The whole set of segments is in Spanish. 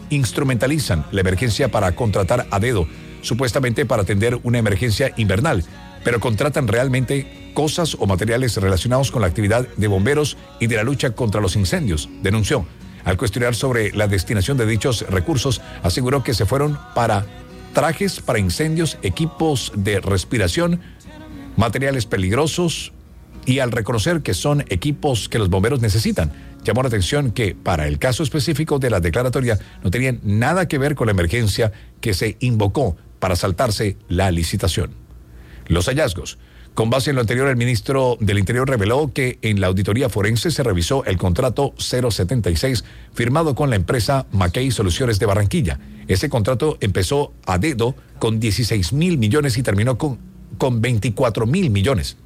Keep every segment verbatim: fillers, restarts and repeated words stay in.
instrumentalizan la emergencia para contratar a dedo, supuestamente para atender una emergencia invernal, pero contratan realmente cosas o materiales relacionados con la actividad de bomberos y de la lucha contra los incendios, denunció. Al cuestionar sobre la destinación de dichos recursos, aseguró que se fueron para trajes para incendios, equipos de respiración, materiales peligrosos, y al reconocer que son equipos que los bomberos necesitan, llamó la atención que para el caso específico de la declaratoria no tenían nada que ver con la emergencia que se invocó para saltarse la licitación. Los hallazgos. Con base en lo anterior, el ministro del Interior reveló que en la auditoría forense se revisó el contrato cero setenta y seis firmado con la empresa Mackey Soluciones de Barranquilla. Ese contrato empezó a dedo con dieciséis mil millones y terminó con, con veinticuatro mil millones.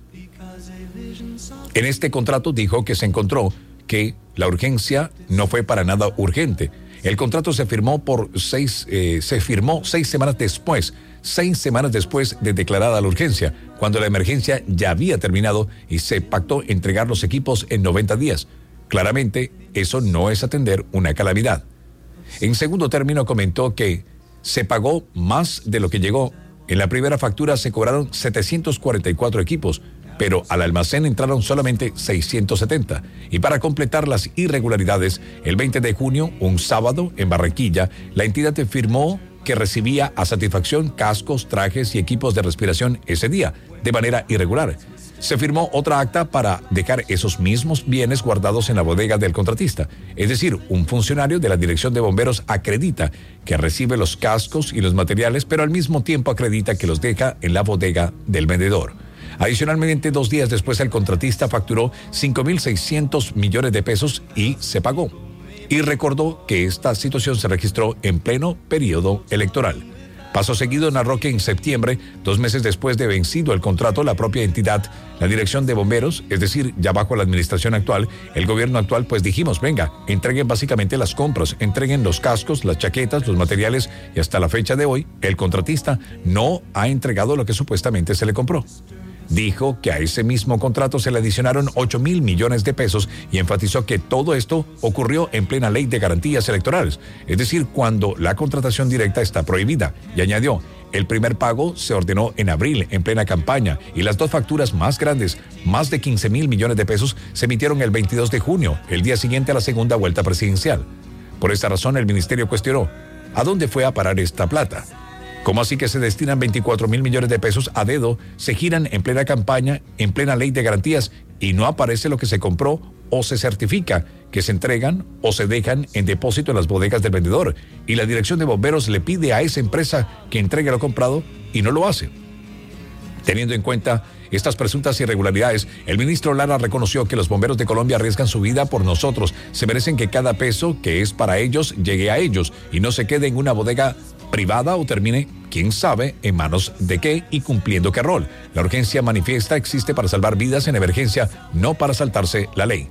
En este contrato dijo que se encontró que la urgencia no fue para nada urgente. El contrato se firmó por seis, eh, se firmó seis semanas después, seis semanas después de declarada la urgencia, cuando la emergencia ya había terminado y se pactó entregar los equipos en noventa días. Claramente, eso no es atender una calamidad. En segundo término, comentó que se pagó más de lo que llegó. En la primera factura se cobraron setecientos cuarenta y cuatro equipos, pero al almacén entraron solamente seiscientos setenta. Y para completar las irregularidades, el veinte de junio, un sábado, en Barranquilla, la entidad firmó que recibía a satisfacción cascos, trajes y equipos de respiración ese día, de manera irregular. Se firmó otra acta para dejar esos mismos bienes guardados en la bodega del contratista. Es decir, un funcionario de la Dirección de Bomberos acredita que recibe los cascos y los materiales, pero al mismo tiempo acredita que los deja en la bodega del vendedor. Adicionalmente, dos días después, el contratista facturó cinco mil seiscientos millones de pesos y se pagó. Y recordó que esta situación se registró en pleno periodo electoral. Paso seguido, narró que en septiembre, dos meses después de vencido el contrato, la propia entidad, la Dirección de Bomberos, es decir, ya bajo la administración actual, el gobierno actual, pues dijimos, venga, entreguen básicamente las compras, entreguen los cascos, las chaquetas, los materiales, y hasta la fecha de hoy, el contratista no ha entregado lo que supuestamente se le compró. Dijo que a ese mismo contrato se le adicionaron ocho mil millones de pesos y enfatizó que todo esto ocurrió en plena ley de garantías electorales, es decir, cuando la contratación directa está prohibida. Y añadió, el primer pago se ordenó en abril, en plena campaña, y las dos facturas más grandes, más de quince mil millones de pesos, se emitieron el veintidós de junio, el día siguiente a la segunda vuelta presidencial. Por esta razón, el ministerio cuestionó, ¿a dónde fue a parar esta plata? ¿Cómo así que se destinan veinticuatro mil millones de pesos a dedo, se giran en plena campaña, en plena ley de garantías y no aparece lo que se compró o se certifica que se entregan o se dejan en depósito en las bodegas del vendedor? Y la Dirección de Bomberos le pide a esa empresa que entregue lo comprado y no lo hace. Teniendo en cuenta estas presuntas irregularidades, el ministro Lara reconoció que los bomberos de Colombia arriesgan su vida por nosotros. Se merecen que cada peso que es para ellos llegue a ellos y no se quede en una bodega privada o termine, quién sabe, en manos de qué y cumpliendo qué rol. La urgencia manifiesta existe para salvar vidas en emergencia, no para saltarse la ley.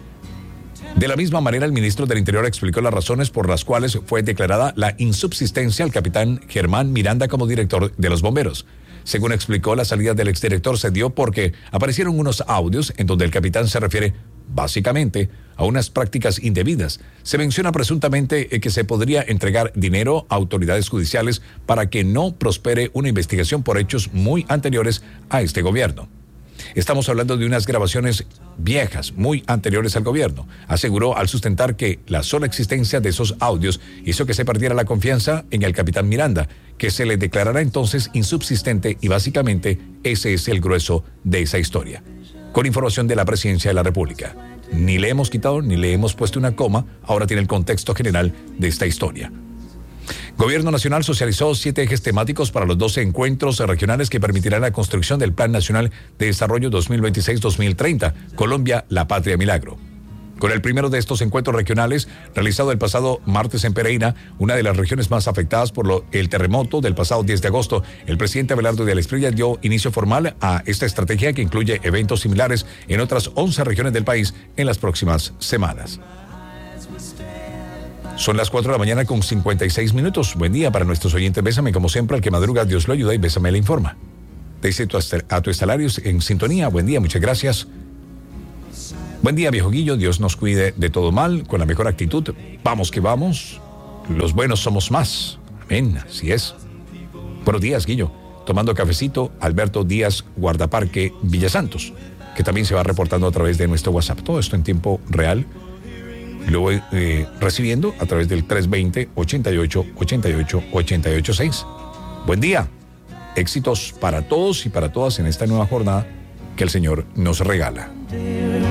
De la misma manera, el ministro del Interior explicó las razones por las cuales fue declarada la insubsistencia al capitán Germán Miranda como director de los bomberos. Según explicó, la salida del exdirector se dio porque aparecieron unos audios en donde el capitán se refiere, básicamente, a unas prácticas indebidas. Se menciona presuntamente que se podría entregar dinero a autoridades judiciales para que no prospere una investigación por hechos muy anteriores a este gobierno. Estamos hablando de unas grabaciones viejas, muy anteriores al gobierno. Aseguró al sustentar que la sola existencia de esos audios hizo que se perdiera la confianza en el capitán Miranda, que se le declarará entonces insubsistente y básicamente ese es el grueso de esa historia. Con información de la Presidencia de la República. Ni le hemos quitado ni le hemos puesto una coma, ahora tiene el contexto general de esta historia. Gobierno Nacional socializó siete ejes temáticos para los doce encuentros regionales que permitirán la construcción del Plan Nacional de Desarrollo dos mil veintiséis a dos mil treinta, Colombia, la Patria Milagro. Con el primero de estos encuentros regionales, realizado el pasado martes en Pereira, una de las regiones más afectadas por lo, el terremoto del pasado diez de agosto, el presidente Abelardo de la Espriella dio inicio formal a esta estrategia que incluye eventos similares en otras once regiones del país en las próximas semanas. Son las cuatro de la mañana con cincuenta y seis minutos. Buen día para nuestros oyentes. Bésame como siempre, al que madruga Dios lo ayuda y Bésame le informa. Te dice a tu estalarios en sintonía. Buen día, muchas gracias. Buen día, viejo Guillo. Dios nos cuide de todo mal, con la mejor actitud. Vamos que vamos. los buenos somos más. Amén, así es. Buenos días, Guillo. Tomando cafecito, Alberto Díaz, Guardaparque, Villasantos, que también se va reportando a través de nuestro WhatsApp. Todo esto en tiempo real. Lo voy eh, recibiendo a través del tres veinte, ochenta y ocho, ochenta y ocho, ochenta y ocho seis. Buen día. Éxitos para todos y para todas en esta nueva jornada que el Señor nos regala.